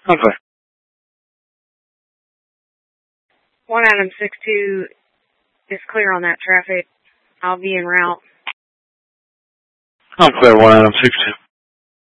Okay. 1 Adam 6-2 is clear on that traffic. I'll be en route. I'm clear, 1 Adam 6-2.